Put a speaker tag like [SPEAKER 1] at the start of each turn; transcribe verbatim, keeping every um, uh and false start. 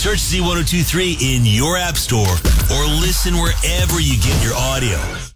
[SPEAKER 1] Search Z ten twenty-three in your app store or listen wherever you get your audio.